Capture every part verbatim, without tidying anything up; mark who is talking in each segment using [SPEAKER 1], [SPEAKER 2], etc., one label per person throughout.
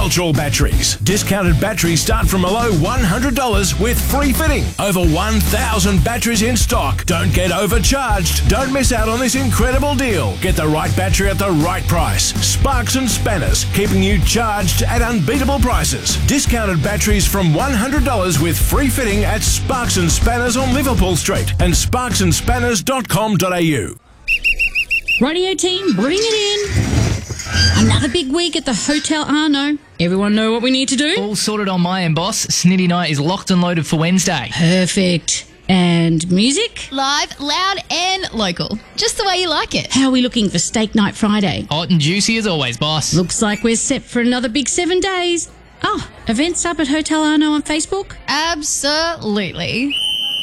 [SPEAKER 1] Cultural Batteries. Discounted batteries start from a low one hundred dollars with free fitting. Over one thousand batteries in stock. Don't get overcharged. Don't miss out on this incredible deal. Get the right battery at the right price. Sparks and Spanners, keeping you charged at unbeatable prices. Discounted batteries from one hundred dollars with free fitting at Sparks and Spanners on Liverpool Street and sparks and spanners dot com dot a u.
[SPEAKER 2] Radio team, bring it in. Another big week at the Hotel Arno. Everyone know what we need to do?
[SPEAKER 3] All sorted on my end, boss. Snitty Night is locked and loaded for Wednesday.
[SPEAKER 2] Perfect. And music?
[SPEAKER 4] Live, loud and local. Just the way you like it.
[SPEAKER 2] How are we looking for Steak Night Friday?
[SPEAKER 3] Hot and juicy as always, boss.
[SPEAKER 2] Looks like we're set for another big seven days. Oh, events up at Hotel Arno on Facebook?
[SPEAKER 4] Absolutely.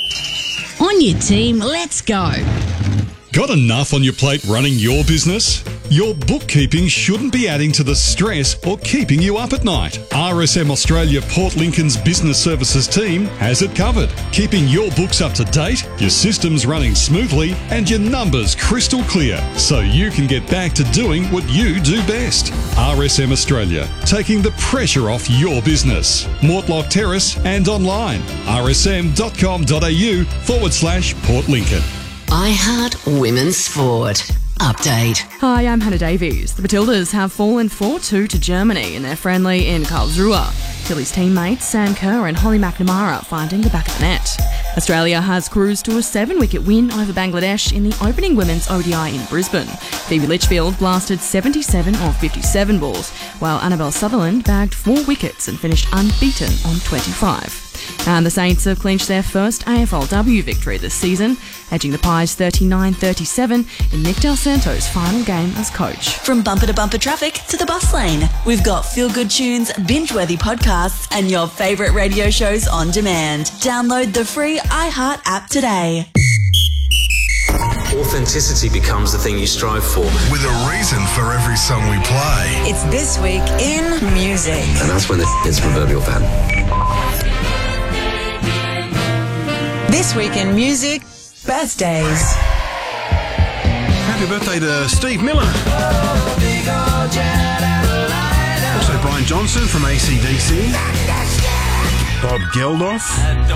[SPEAKER 2] On your team, let's go.
[SPEAKER 5] Got enough on your plate running your business? Your bookkeeping shouldn't be adding to the stress or keeping you up at night. R S M Australia Port Lincoln's Business Services team has it covered, keeping your books up to date, your systems running smoothly, and your numbers crystal clear, so you can get back to doing what you do best. R S M Australia, taking the pressure off your business. Mortlock Terrace and online. r s m dot com dot a u forward slash Port Lincoln.
[SPEAKER 6] iHeart Women's Sport. Update.
[SPEAKER 7] Hi, I'm Hannah Davies. The Matildas have fallen four two to Germany in their friendly in Karlsruhe. Tilly's teammates Sam Kerr and Holly McNamara finding the back of the net. Australia has cruised to a seven-wicket win over Bangladesh in the opening women's O D I in Brisbane. Phoebe Litchfield blasted seventy-seven of fifty-seven balls, while Annabelle Sutherland bagged four wickets and finished unbeaten on twenty-five. And the Saints have clinched their first A F L W victory this season, edging the Pies thirty-nine thirty-seven in Nick Del Santo's final game as coach.
[SPEAKER 8] From bumper to bumper traffic to the bus lane, we've got feel-good tunes, binge-worthy podcasts, and your favourite radio shows on demand. Download the free iHeart app today.
[SPEAKER 9] Authenticity becomes the thing you strive for.
[SPEAKER 10] With a reason for every song we play.
[SPEAKER 11] It's This Week in Music.
[SPEAKER 9] And that's when the is proverbial fan.
[SPEAKER 11] This Week in Music, birthdays.
[SPEAKER 10] Happy birthday to Steve Miller. Also Brian Johnson from A C D C. Bob Geldof.